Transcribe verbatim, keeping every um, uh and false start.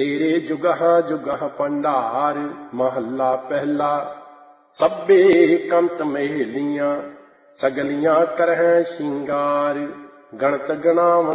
तेरे जुगहा जुगह भंडार। महला पहला। सब्बे कंत मेलियां सगलियां करह श्रृंगार। गणत गणावन